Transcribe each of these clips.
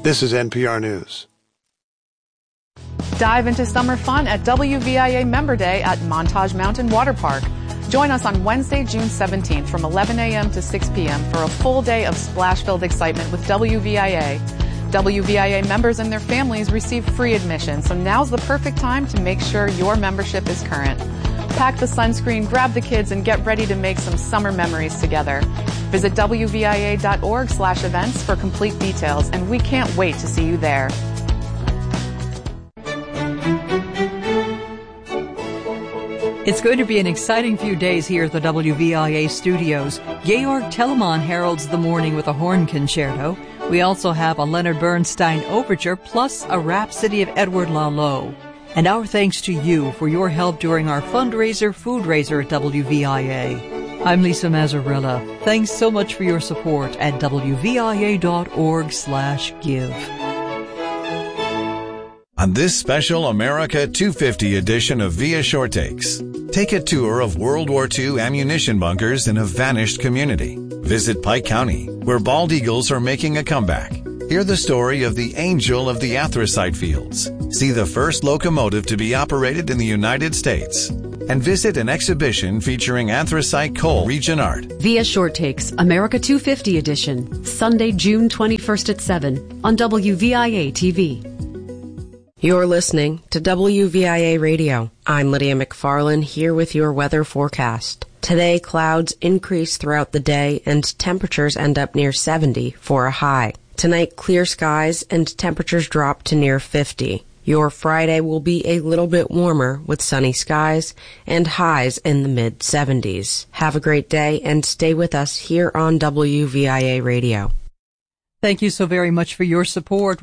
This is NPR News. Dive into summer fun at WVIA Member Day at Montage Mountain Water Park. Join us on Wednesday, June 17th from 11 a.m. to 6 p.m. for a full day of splash-filled excitement with WVIA. WVIA members and their families receive free admission, so now's the perfect time to make sure your membership is current. Pack the sunscreen, grab the kids, and get ready to make some summer memories together. Visit WVIA.org/events for complete details, and we can't wait to see you there. It's going to be an exciting few days here at the WVIA studios. Georg Telemann heralds the morning with a horn concerto. We also have a Leonard Bernstein overture, plus a Rhapsody of Edward Lalo. And our thanks to you for your help during our fundraiser, Foodraiser at WVIA. I'm Lisa Mazzarella. Thanks so much for your support at WVIA.org/give. On this special America 250 edition of Via Short Takes, take a tour of World War II ammunition bunkers in a vanished community. Visit Pike County, where bald eagles are making a comeback. Hear the story of the Angel of the Anthracite Fields. See the first locomotive to be operated in the United States. And visit an exhibition featuring anthracite coal region art. Via Short Takes, America 250 edition, Sunday, June 21st at 7 on WVIA TV. You're listening to WVIA Radio. I'm Lydia McFarlane here with your weather forecast. Today, clouds increase throughout the day and temperatures end up near 70 for a high. Tonight, clear skies and temperatures drop to near 50. Your Friday will be a little bit warmer with sunny skies and highs in the mid-70s. Have a great day and stay with us here on WVIA Radio. Thank you so very much for your support.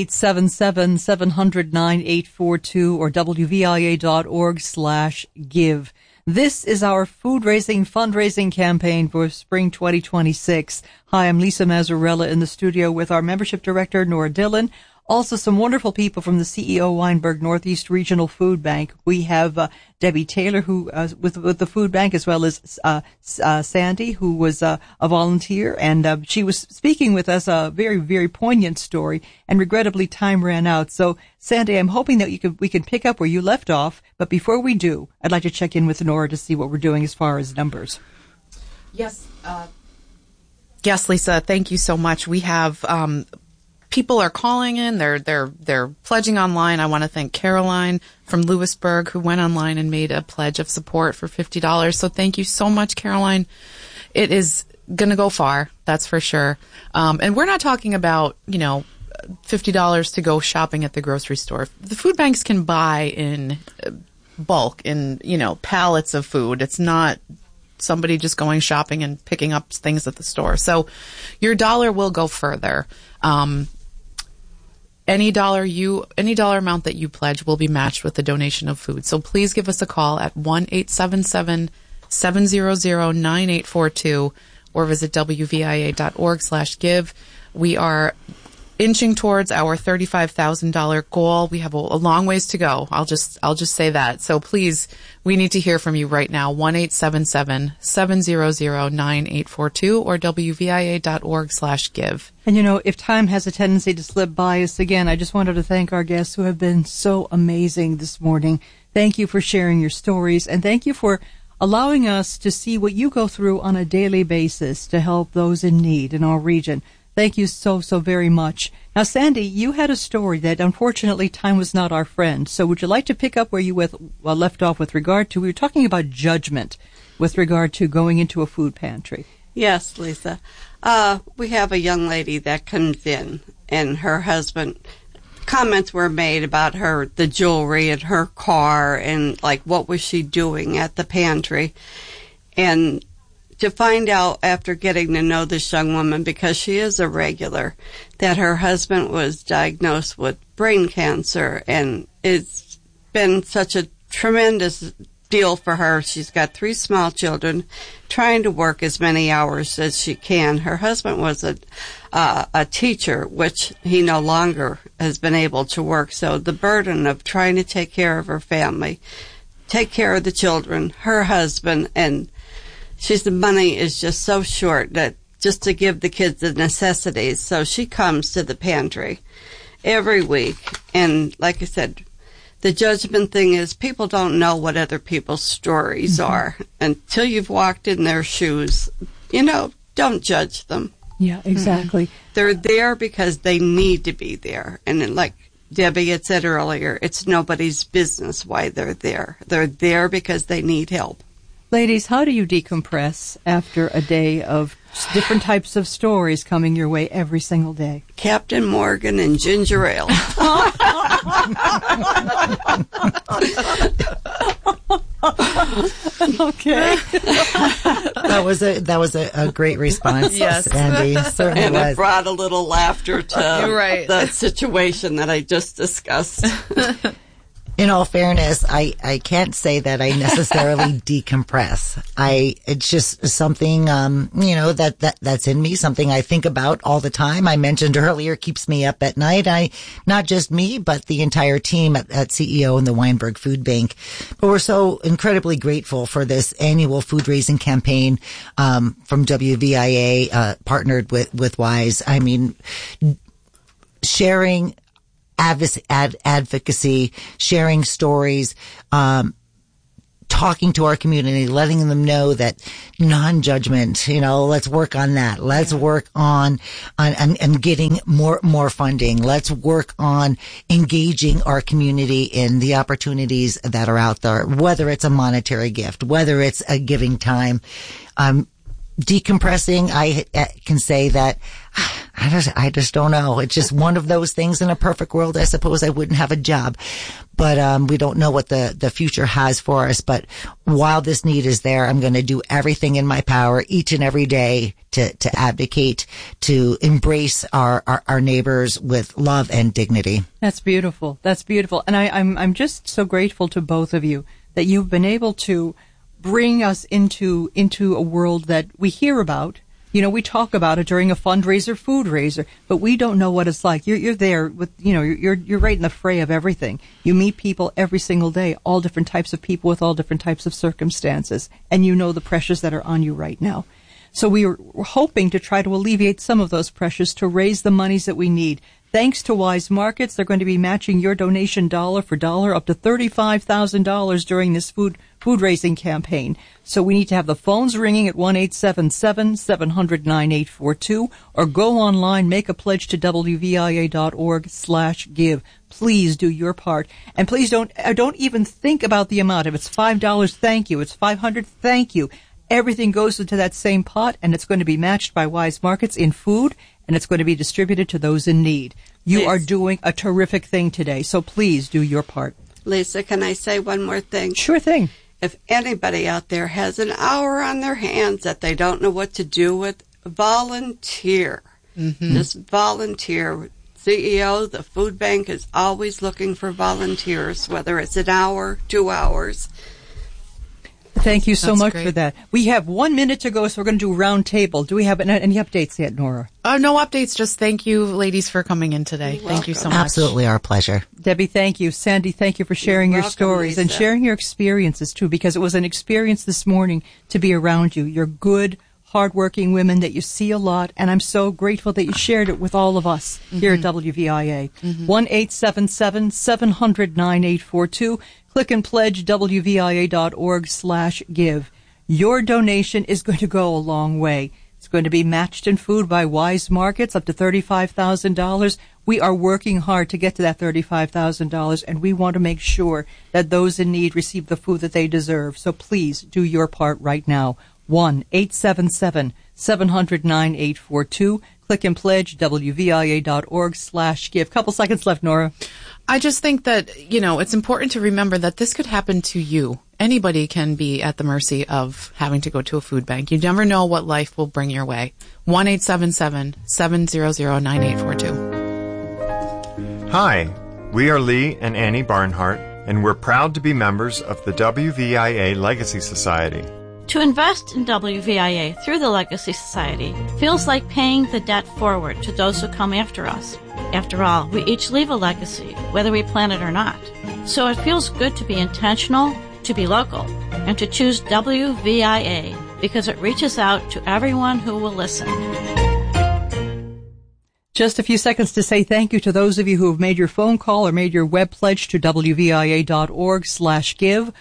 1-877-700-9842 or WVIA.org/give. This is our fundraising campaign for spring 2026. Hi, I'm Lisa Mazzarella in the studio with our membership director, Nora Dillon. Also, some wonderful people from the CEO Weinberg Northeast Regional Food Bank. We have Debbie Taylor, who with the food bank, as well as Sandy, who was a volunteer, and she was speaking with us a very, very poignant story. And regrettably, time ran out. So, Sandy, I'm hoping that we can pick up where you left off. But before we do, I'd like to check in with Nora to see what we're doing as far as numbers. Yes, Lisa. Thank you so much. We have. People are calling in. They're pledging online. I want to thank Caroline from Lewisburg, who went online and made a pledge of support for $50. So thank you so much, Caroline. It is going to go far, that's for sure. And we're not talking about, $50 to go shopping at the grocery store. The food banks can buy in bulk, in, pallets of food. It's not somebody just going shopping and picking up things at the store. So your dollar will go further. Any dollar amount that you pledge will be matched with a donation of food. So please give us a call at 1-877-700-9842 or visit WVIA.org/give. We are inching towards our $35,000 goal. We have a long ways to go. I'll just say that. So please, we need to hear from you right now. 1-877-700-9842 or WVIA.org/give. And if time has a tendency to slip by us again, I just wanted to thank our guests who have been so amazing this morning. Thank you for sharing your stories, and thank you for allowing us to see what you go through on a daily basis to help those in need in our region. Thank you so very much. Now, Sandy, you had a story that unfortunately time was not our friend. So would you like to pick up where you left off with regard to, we were talking about judgment with regard to going into a food pantry. Yes, Lisa. We have a young lady that comes in, and her husband, comments were made about the jewelry in her car, and what was she doing at the pantry. And to find out after getting to know this young woman, because she is a regular, that her husband was diagnosed with brain cancer, and it's been such a tremendous deal for her. She's got 3 small children, trying to work as many hours as she can. Her husband was a teacher, which he no longer has been able to work. So the burden of trying to take care of her family, take care of the children, her husband, and the money is just so short that just to give the kids the necessities. So she comes to the pantry every week. And like I said, the judgment thing is people don't know what other people's stories are until you've walked in their shoes. Don't judge them. Yeah, exactly. They're there because they need to be there. And then, like Debbie had said earlier, it's nobody's business why they're there. They're there because they need help. Ladies, how do you decompress after a day of different types of stories coming your way every single day? Captain Morgan and ginger ale. Okay. That was a great response, Yes. Sandy. Certainly And was. it brought a little laughter to the situation that I just discussed. In all fairness, I can't say that I necessarily decompress. It's just something, that's in me, something I think about all the time. I mentioned earlier, keeps me up at night. Not just me, but the entire team at CEO and the Weinberg Food Bank. But we're so incredibly grateful for this annual food raising campaign, from WVIA, partnered with WISE. I mean, sharing advocacy, sharing stories, talking to our community, letting them know that non-judgment, let's work on that. Let's work on getting more funding. Let's work on engaging our community in the opportunities that are out there, whether it's a monetary gift, whether it's a giving time. Decompressing, I can say that I just don't know. It's just one of those things. In a perfect world, I suppose I wouldn't have a job, but we don't know what the future has for us. But while this need is there, I'm going to do everything in my power each and every day to advocate, to embrace our neighbors with love and dignity. That's beautiful. That's beautiful. And I'm just so grateful to both of you that you've been able to bring us into a world that we hear about. We talk about it during a fundraiser, food raiser, but we don't know what it's like. You're there with, you're right in the fray of everything. You meet people every single day, all different types of people with all different types of circumstances, and you know the pressures that are on you right now. So we're hoping to try to alleviate some of those pressures to raise the monies that we need. Thanks to Wise Markets, they're going to be matching your donation dollar for dollar up to $35,000 during this food raising campaign. So we need to have the phones ringing at 1-877-700-9842 or go online, make a pledge to WVIA.org/give. Please do your part. And please don't even think about the amount. If it's $5, thank you. It's $500, thank you. Everything goes into that same pot, and it's going to be matched by Wise Markets in food, and it's going to be distributed to those in need. You are doing a terrific thing today, so please do your part. Lisa, can I say one more thing? Sure thing. If anybody out there has an hour on their hands that they don't know what to do with, volunteer. Just volunteer. CEO, the food bank is always looking for volunteers, whether it's an hour, 2 hours. Thank you so much great. for that. We have 1 minute to go, so we're going to do round table. Do we have any updates yet, Nora? No updates. Just thank you, ladies, for coming in today. Thank you so much. Absolutely our pleasure. Debbie, thank you. Sandy, thank you for sharing your welcome, stories and Lisa. sharing your experiences, too, because it was an experience this morning to be around you. You're good, hardworking women that you see a lot, and I'm so grateful that you shared it with all of us here at WVIA. 1-877-700-9842. Click and pledge WVIA.org/give. Your donation is going to go a long way. It's going to be matched in food by Wise Markets up to $35,000. We are working hard to get to that $35,000, and we want to make sure that those in need receive the food that they deserve. So please do your part right now. 1-877-700-9842. Click and pledge WVIA.org/give. Couple seconds left, Nora. I just think that, it's important to remember that this could happen to you. Anybody can be at the mercy of having to go to a food bank. You never know what life will bring your way. 1-877-700-9842. Hi, we are Lee and Annie Barnhart, and we're proud to be members of the WVIA Legacy Society. To invest in WVIA through the Legacy Society feels like paying the debt forward to those who come after us. After all, we each leave a legacy, whether we plan it or not. So it feels good to be intentional, to be local, and to choose WVIA because it reaches out to everyone who will listen. Just a few seconds to say thank you to those of you who have made your phone call or made your web pledge to wvia.org/give.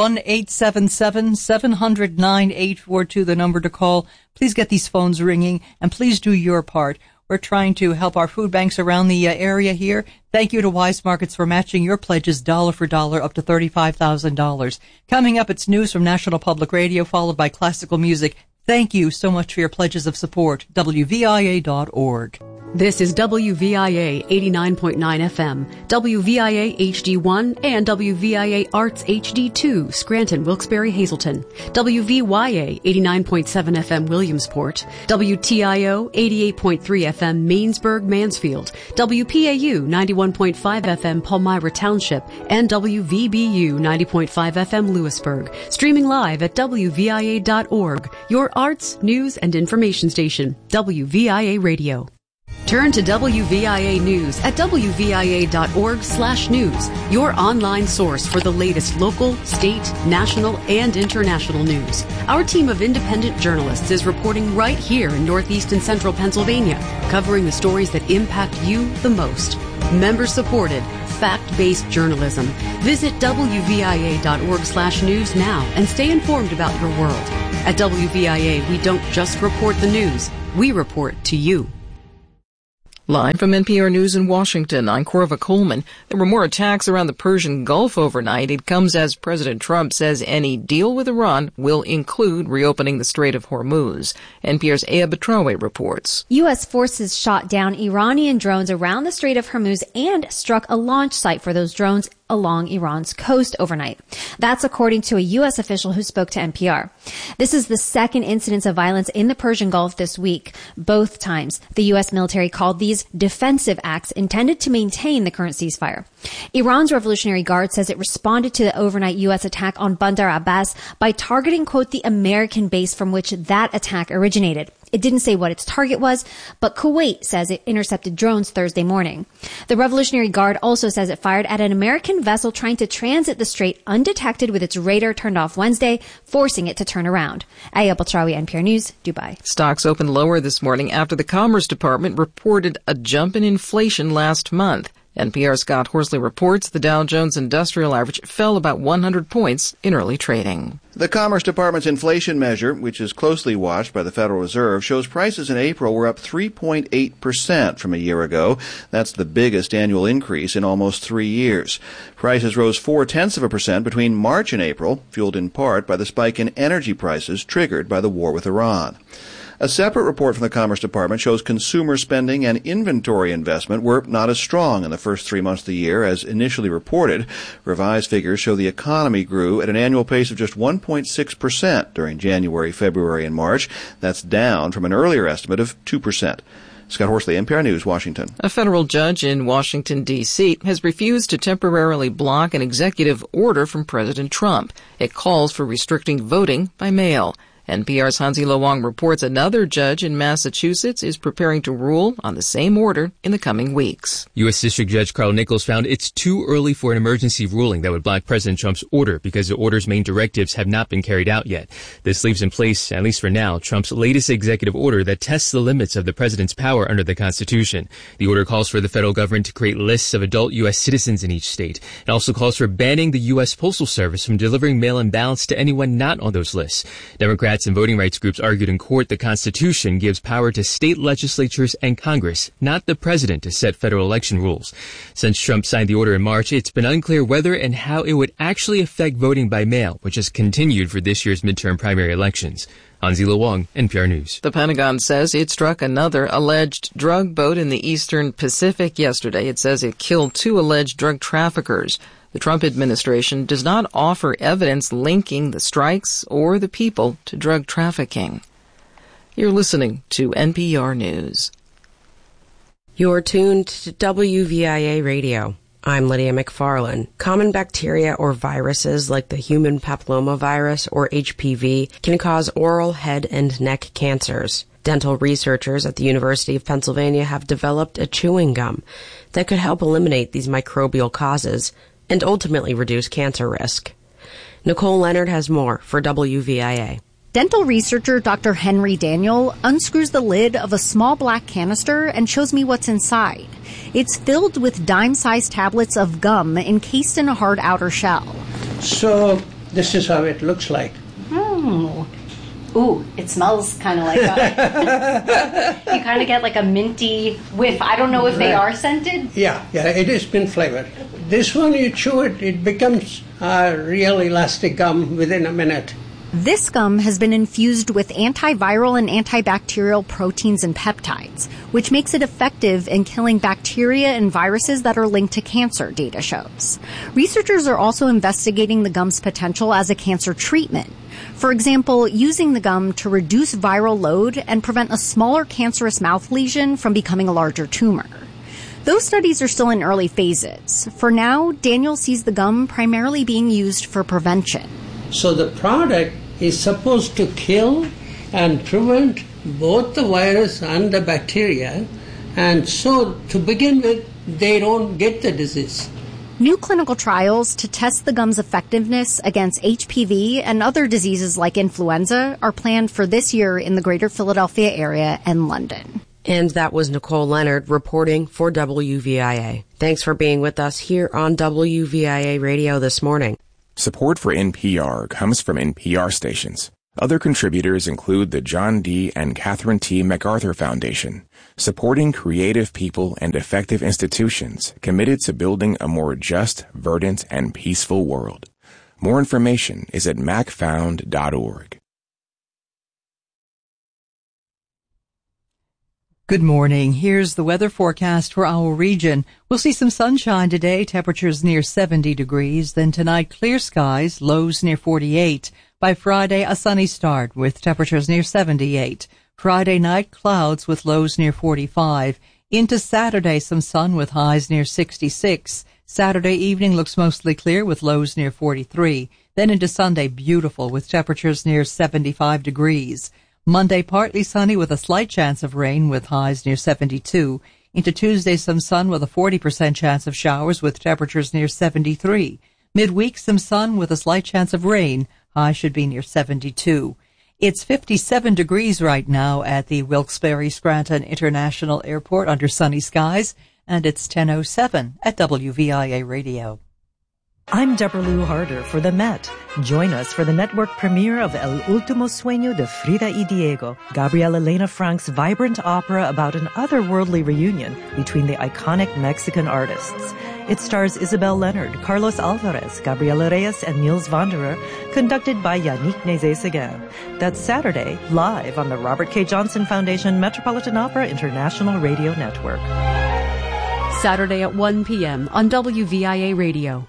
1-877-700-9842, the number to call. Please get these phones ringing, and please do your part. We're trying to help our food banks around the area here. Thank you to Wise Markets for matching your pledges dollar for dollar up to $35,000. Coming up, it's news from National Public Radio, followed by classical music. Thank you so much for your pledges of support. WVIA.org. This is WVIA 89.9 FM, WVIA HD1, and WVIA Arts HD2, Scranton, Wilkes-Barre, Hazleton, WVYA 89.7 FM, Williamsport, WTIO 88.3 FM, Mainsburg, Mansfield, WPAU 91.5 FM, Palmyra Township, and WVBU 90.5 FM, Lewisburg. Streaming live at WVIA.org, your arts, news, and information station, WVIA Radio. Turn to WVIA News at WVIA.org/news, your online source for the latest local, state, national, and international news. Our team of independent journalists is reporting right here in Northeast and Central Pennsylvania, covering the stories that impact you the most. Member-supported, fact-based journalism. Visit WVIA.org/news now and stay informed about your world. At WVIA, we don't just report the news, we report to you. Live from NPR News in Washington, I'm Corva Coleman. There were more attacks around the Persian Gulf overnight. It comes as President Trump says any deal with Iran will include reopening the Strait of Hormuz. NPR's Aya Betrawe reports. U.S. forces shot down Iranian drones around the Strait of Hormuz and struck a launch site for those drones along Iran's coast overnight. That's according to a U.S. official who spoke to NPR. This is the second incidence of violence in the Persian Gulf this week. Both times, the U.S. military called these defensive acts intended to maintain the current ceasefire. Iran's Revolutionary Guard says it responded to the overnight U.S. attack on Bandar Abbas by targeting, quote, the American base from which that attack originated. It didn't say what its target was, but Kuwait says it intercepted drones Thursday morning. The Revolutionary Guard also says it fired at an American vessel trying to transit the strait undetected with its radar turned off Wednesday, forcing it to turn around. Aya Betrawe, NPR News, Dubai. Stocks opened lower this morning after the Commerce Department reported a jump in inflation last month. NPR's Scott Horsley reports the Dow Jones Industrial Average fell about 100 points in early trading. The Commerce Department's inflation measure, which is closely watched by the Federal Reserve, shows prices in April were up 3.8% from a year ago. That's the biggest annual increase in almost 3 years. Prices rose 0.4% between March and April, fueled in part by the spike in energy prices triggered by the war with Iran. A separate report from the Commerce Department shows consumer spending and inventory investment were not as strong in the first 3 months of the year as initially reported. Revised figures show the economy grew at an annual pace of just 1.6% during January, February, and March. That's down from an earlier estimate of 2%. Scott Horsley, NPR News, Washington. A federal judge in Washington, D.C. has refused to temporarily block an executive order from President Trump. It calls for restricting voting by mail. NPR's Hansi Lo Wang reports another judge in Massachusetts is preparing to rule on the same order in the coming weeks. U.S. District Judge Carl Nichols found it's too early for an emergency ruling that would block President Trump's order because the order's main directives have not been carried out yet. This leaves in place, at least for now, Trump's latest executive order that tests the limits of the president's power under the Constitution. The order calls for the federal government to create lists of adult U.S. citizens in each state. It also calls for banning the U.S. Postal Service from delivering mail-in ballots to anyone not on those lists. Democrats and voting rights groups argued in court the Constitution gives power to state legislatures and Congress, not the president, to set federal election rules. Since Trump signed the order in March, it's been unclear whether and how it would actually affect voting by mail, which has continued for this year's midterm primary elections. Hansi Lo Wang, NPR News. The Pentagon says it struck another alleged drug boat in the eastern Pacific yesterday. It says it killed 2 alleged drug traffickers. The Trump administration does not offer evidence linking the strikes or the people to drug trafficking. You're listening to NPR News. You're tuned to WVIA Radio. I'm Lydia McFarlane. Common bacteria or viruses like the human papillomavirus or HPV can cause oral, head, and neck cancers. Dental researchers at the University of Pennsylvania have developed a chewing gum that could help eliminate these microbial causes and ultimately reduce cancer risk. Nicole Leonard has more for WVIA. Dental researcher Dr. Henry Daniel unscrews the lid of a small black canister and shows me what's inside. It's filled with dime-sized tablets of gum encased in a hard outer shell. So this is how it looks like. Oh. Ooh, it smells kind of like you kind of get like a minty whiff. I don't know if they are scented. Yeah, it is mint flavored. This one, you chew it, it becomes real elastic gum within a minute. This gum has been infused with antiviral and antibacterial proteins and peptides, which makes it effective in killing bacteria and viruses that are linked to cancer, data shows. Researchers are also investigating the gum's potential as a cancer treatment. For example, using the gum to reduce viral load and prevent a smaller cancerous mouth lesion from becoming a larger tumor. Those studies are still in early phases. For now, Daniel sees the gum primarily being used for prevention. So the product is supposed to kill and prevent both the virus and the bacteria, and so to begin with, they don't get the disease. New clinical trials to test the gum's effectiveness against HPV and other diseases like influenza are planned for this year in the greater Philadelphia area and London. And that was Nicole Leonard reporting for WVIA. Thanks for being with us here on WVIA Radio this morning. Support for NPR comes from NPR stations. Other contributors include the John D. and Catherine T. MacArthur Foundation, supporting creative people and effective institutions committed to building a more just, verdant, and peaceful world. More information is at macfound.org. Good morning. Here's the weather forecast for our region. We'll see some sunshine today, temperatures near 70 degrees. Then tonight, clear skies, lows near 48. By Friday, a sunny start with temperatures near 78. Friday night, clouds with lows near 45. Into Saturday, some sun with highs near 66. Saturday evening looks mostly clear with lows near 43. Then into Sunday, beautiful with temperatures near 75 degrees. Monday, partly sunny with a slight chance of rain with highs near 72. Into Tuesday, some sun with a 40% chance of showers with temperatures near 73. Midweek, some sun with a slight chance of rain. High should be near 72. It's 57 degrees right now at the Wilkes-Barre Scranton International Airport under sunny skies, and it's 10:07 at WVIA Radio. I'm Deborah Lou Harder for the Met. Join us for the network premiere of El Último Sueño de Frida y Diego, Gabriela Elena Frank's vibrant opera about an otherworldly reunion between the iconic Mexican artists. It stars Isabel Leonard, Carlos Alvarez, Gabriela Reyes, and Niels Wanderer, conducted by Yannick Nézet-Séguin. That's Saturday, live on the Robert K. Johnson Foundation Metropolitan Opera International Radio Network. Saturday at 1 p.m. on WVIA Radio.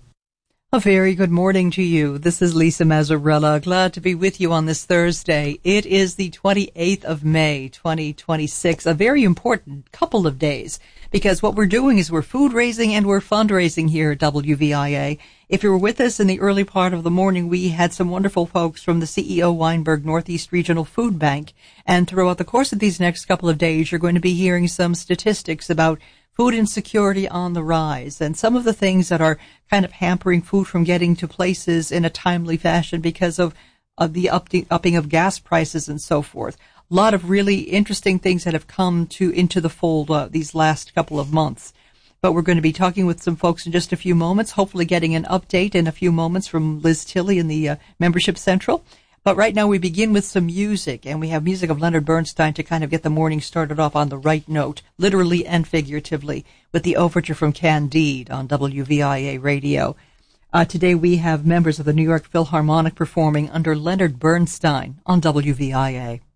A very good morning to you. This is Lisa Mazzarella. Glad to be with you on this Thursday. It is the 28th of May, 2026, a very important couple of days, because what we're doing is we're food raising and we're fundraising here at WVIA. If you were with us in the early part of the morning, we had some wonderful folks from the CEO Weinberg Northeast Regional Food Bank. And throughout the course of these next couple of days, you're going to be hearing some statistics about food insecurity on the rise, and some of the things that are kind of hampering food from getting to places in a timely fashion because of the upping of gas prices and so forth. A lot of really interesting things that have come into the fold these last couple of months. But we're going to be talking with some folks in just a few moments, hopefully getting an update in a few moments from Liz Tilley in the Membership Central. But right now we begin with some music, and we have music of Leonard Bernstein to kind of get the morning started off on the right note, literally and figuratively, with the overture from Candide on WVIA Radio. Today we have members of the New York Philharmonic performing under Leonard Bernstein on WVIA.